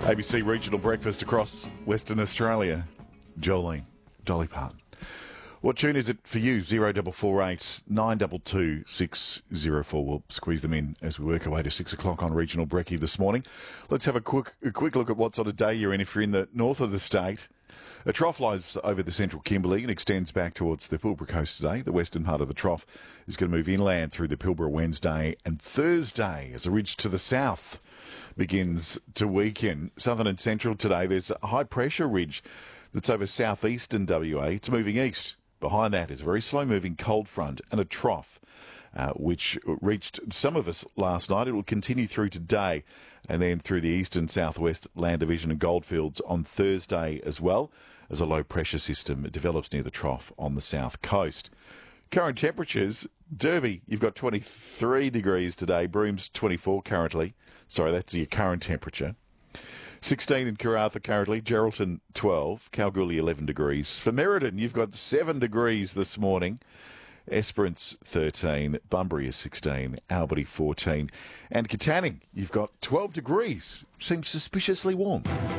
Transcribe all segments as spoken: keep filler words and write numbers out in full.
A B C Regional Breakfast across Western Australia. Jolene, Dolly Parton. What tune is it for you? zero four four eight nine two two six zero four. We'll squeeze them in as we work our way to six o'clock on Regional Brekkie this morning. Let's have a quick a quick look at what sort of day you're in if you're in the north of the state. A trough lies over the central Kimberley and extends back towards the Pilbara coast today. The western part of the trough is going to move inland through the Pilbara Wednesday and Thursday as a ridge to the south begins to weaken. Southern and central today, there's a high pressure ridge that's over southeastern W A. It's moving east. Behind that is a very slow-moving cold front and a trough, uh, which reached some of us last night. It will continue through today and then through the eastern southwest Land Division and Goldfields on Thursday as well, as a low-pressure system develops near the trough on the south coast. Current temperatures, Derby, you've got twenty-three degrees today. Broom's twenty-four currently. Sorry, that's your current temperature. sixteen in Karratha currently, Geraldton twelve, Kalgoorlie eleven degrees. For Merredin, you've got seven degrees this morning. Esperance thirteen, Bunbury is sixteen, Alberty fourteen. And Katanning, you've got twelve degrees. Seems suspiciously warm.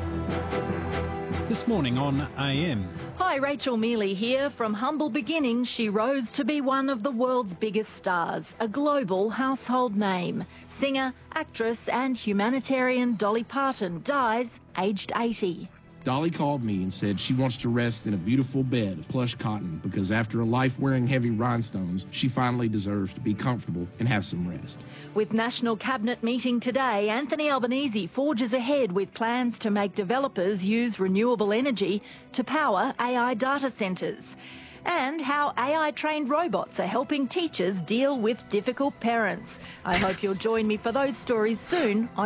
This morning on A M. Hi, Rachel Mealy here. From humble beginnings, she rose to be one of the world's biggest stars, a global household name. Singer, actress and humanitarian Dolly Parton dies aged eighty. Dolly called me and said she wants to rest in a beautiful bed of plush cotton because after a life wearing heavy rhinestones, she finally deserves to be comfortable and have some rest. With National Cabinet meeting today, Anthony Albanese forges ahead with plans to make developers use renewable energy to power A I data centres. And how A I-trained robots are helping teachers deal with difficult parents. I hope you'll join me for those stories soon on